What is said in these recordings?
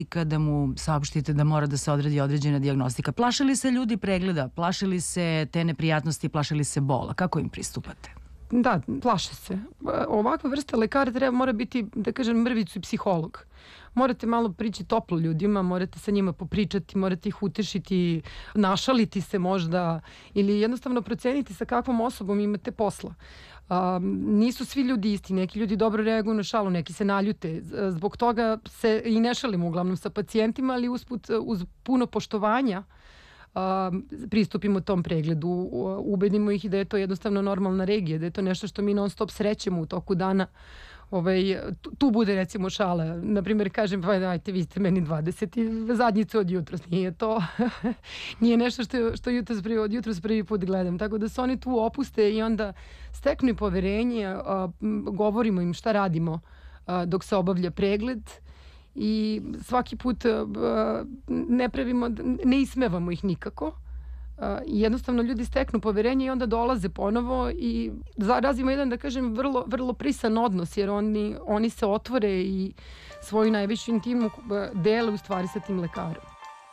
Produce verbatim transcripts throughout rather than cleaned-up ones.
i kada mu saopštite da mora da se odradi određena dijagnostika? Plašili se ljudi pregleda, plašili se te neprijatnosti, plašili se bola? Kako im pristupate? Da, plaše se. Ovakva vrsta lekara treba, mora biti, da kažem, mrvicu i psiholog. Morate malo prići toplo ljudima, morate sa njima popričati, morate ih utešiti, našaliti se možda ili jednostavno proceniti sa kakvom osobom imate posla. Um, nisu svi ljudi isti, neki ljudi dobro reaguju na šalu, neki se naljute. Zbog toga se i ne šalimo uglavnom sa pacijentima, ali usput uz puno poštovanja um, pristupimo tom pregledu. Ubedimo ih da je to jednostavno normalna regija, da je to nešto što mi non stop srećemo u toku dana. Ovaj, tu, tu bude recimo šala. Naprimjer, kažem, pa dajte, vi ste meni dvadeset i zadnjice od jutros. Nije to, nije nešto što, što jutros prvi, od jutros prvi put gledam. Tako da se oni tu opuste i onda steknu i poverenje, a, govorimo im šta radimo a, dok se obavlja pregled i svaki put a, ne pravimo, ne ismevamo ih nikako. Jednostavno ljudi steknu poverenje i onda dolaze ponovo i razvijemo jedan, da kažem, vrlo, vrlo prisan odnos, jer oni, oni se otvore i svoju najveću intimu dele u stvari sa tim lekarom.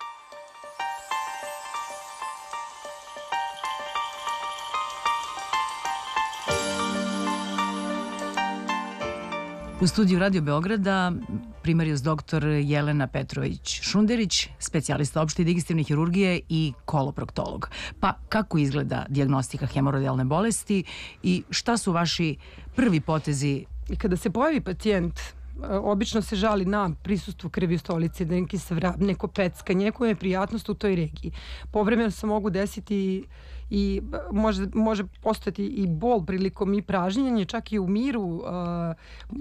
U studiju Radio Beograda primarijus doktor Jelena Petrović-Šunderić, specijalista opšte i digestivne hirurgije i koloproktolog. Pa kako izgleda dijagnostika hemoroidelne bolesti i šta su vaši prvi potezi? I kada se pojavi pacijent, obično se žali na prisustvu krvi u stolici, da neki svrab, neko peckanje, neko neprijatnost u toj regiji. Povremeno se mogu desiti i može, može postojati i bol prilikom i pražnjenja, čak i u miru, a,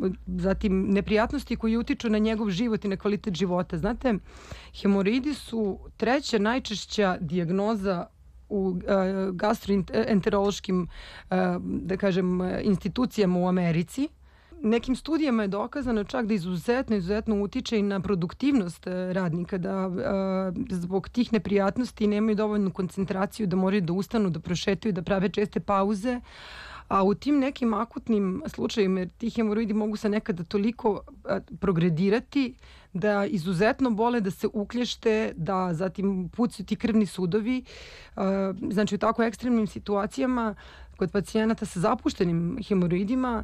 zatim neprijatnosti koji utiču na njegov život i na kvalitet života. Znate, hemoroidi su treća najčešća dijagnoza u a, gastroenterološkim a, da kažem, institucijama u Americi. Nekim studijama je dokazano čak da izuzetno, izuzetno utiče i na produktivnost radnika, da a, zbog tih neprijatnosti nemaju dovoljnu koncentraciju, da moraju da ustanu, da prošetaju, da prave česte pauze. A u tim nekim akutnim slučajima, jer ti hemoroidi mogu se nekada toliko a, progredirati da izuzetno bole, da se uklješte, da zatim pucaju ti krvni sudovi. A, znači u tako ekstremnim situacijama kod pacijenata sa zapuštenim hemoroidima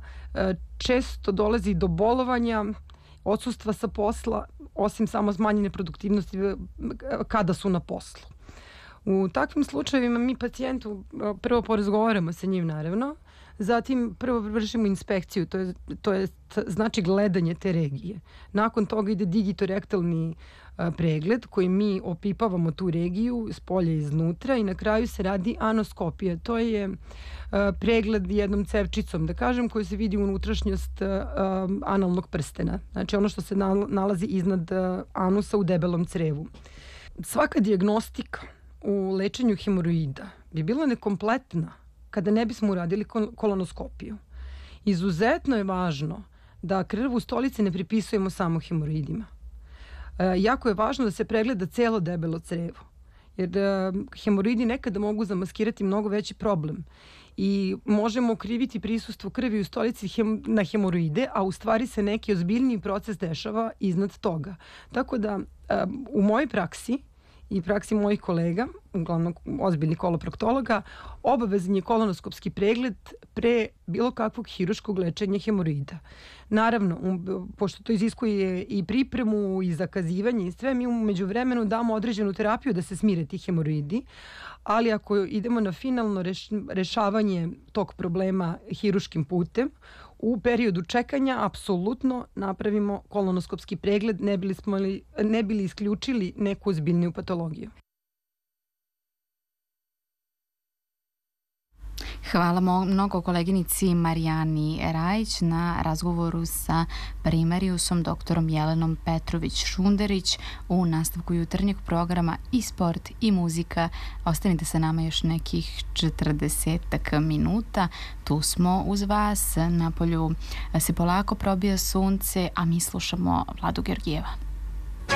često dolazi do bolovanja, odsustva sa posla, osim samo smanjene produktivnosti kada su na poslu. U takvim slučajevima mi pacijentu prvo porazgovaramo sa njim, naravno, zatim prvo vršimo inspekciju, to je, to je znači gledanje te regije. Nakon toga ide digitorektalni pregled koji mi opipavamo tu regiju s polja i iznutra i na kraju se radi anoskopija. To je pregled jednom cevčicom, da kažem, koji se vidi unutrašnjost analnog prstena. Znači ono što se nalazi iznad anusa u debelom crevu. Svaka dijagnostika u lečenju hemoroida bi bila nekompletna kada ne bismo uradili kolonoskopiju. Izuzetno je važno da krv u stolici ne pripisujemo samo hemoroidima. E, jako je važno da se pregleda celo debelo crevo, jer e, hemoroidi nekada mogu zamaskirati mnogo veći problem i možemo kriviti prisustvo krvi u stolici hem, na hemoroide, a u stvari se neki ozbiljniji proces dešava iznad toga. Tako da e, u mojoj praksi i praksi mojih kolega, uglavnom ozbiljnih koloproktologa, obavezan je kolonoskopski pregled pre bilo kakvog hiruškog lečenja hemoroida. Naravno, um, pošto to iziskuje i pripremu i zakazivanje i sve, mi u međuvremenu damo određenu terapiju da se smire ti hemoroidi, ali ako idemo na finalno reš, rešavanje tog problema hiruškim putem, u periodu čekanja apsolutno napravimo kolonoskopski pregled, ne bili smo li, ne bili isključili neku ozbiljniju patologiju. Hvala mnogo koleginici Marijani Rajić na razgovoru sa primarijusom doktorom Jelenom Petrović-Šunderić u nastavku jutarnjeg programa i sport i muzika. Ostanite sa nama još nekih četrdesetak minuta. Tu smo uz vas, na polju se polako probija sunce, a mi slušamo Vladu Georgijeva.